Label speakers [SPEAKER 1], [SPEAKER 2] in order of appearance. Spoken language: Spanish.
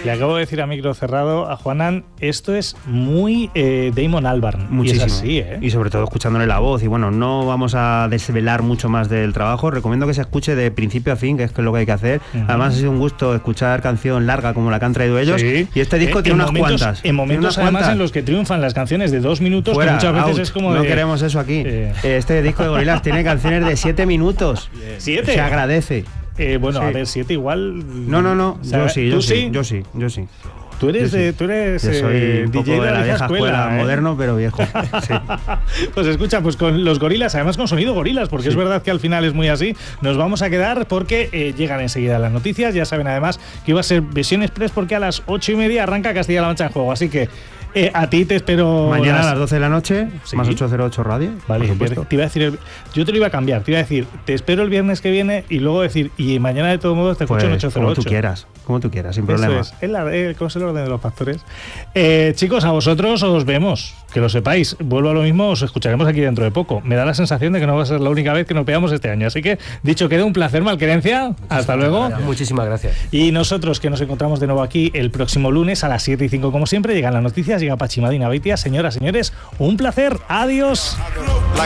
[SPEAKER 1] Le acabo de decir a micro cerrado a Juanan, esto es muy Damon Albarn.
[SPEAKER 2] Muchísimo.
[SPEAKER 1] Y es así, ¿eh?
[SPEAKER 2] Y sobre todo escuchándole la voz. Y bueno, no vamos a desvelar mucho más del trabajo. Recomiendo que se escuche de principio a fin, que es lo que hay que hacer. Además ha sido un gusto escuchar canción larga como la que han traído ellos.
[SPEAKER 1] Sí.
[SPEAKER 2] Y este disco tiene unas cuantas.
[SPEAKER 1] En momentos además en los que triunfan las canciones de 2 minutos, fuera, que muchas veces out. Es como
[SPEAKER 2] no
[SPEAKER 1] de...
[SPEAKER 2] queremos eso aquí. Este disco de Gorillaz tiene canciones de 7 minutos.
[SPEAKER 1] 7.
[SPEAKER 2] Se agradece.
[SPEAKER 1] Bueno,
[SPEAKER 2] sí.
[SPEAKER 1] A ver, 7 igual...
[SPEAKER 2] No.
[SPEAKER 1] O sea,
[SPEAKER 2] Yo sí.
[SPEAKER 1] Tú eres
[SPEAKER 2] yo soy un poco
[SPEAKER 1] DJ
[SPEAKER 2] de la vieja escuela, moderno pero viejo. Sí.
[SPEAKER 1] Pues escucha, pues con los Gorillaz, además con sonido Gorillaz, porque es verdad que al final es muy así. Nos vamos a quedar porque llegan enseguida las noticias. Ya saben además que iba a ser versión express porque a las 8:30 arranca Castilla-La Mancha en juego. Así que a ti te espero
[SPEAKER 2] mañana a las 12 de la noche, sí. Más 808 Radio.
[SPEAKER 1] Vale, te iba a decir, yo te lo iba a cambiar, te iba a decir, te espero el viernes que viene y luego decir, y mañana de todos modos te escucho en 808.
[SPEAKER 2] Como tú quieras, sin problema.
[SPEAKER 1] Eso es, ¿cómo es el orden de los factores? Chicos, a vosotros os vemos, que lo sepáis. Vuelvo a lo mismo, os escucharemos aquí dentro de poco. Me da la sensación de que no va a ser la única vez que nos veamos este año. Así que, dicho queda, un placer, Malquerencia. Hasta luego.
[SPEAKER 3] Muchísimas gracias.
[SPEAKER 1] Y nosotros, que nos encontramos de nuevo aquí el próximo lunes a las 7:05, como siempre, llegan las noticias, llega Pachi Madina Beitia. Señoras, señores, un placer. Adiós.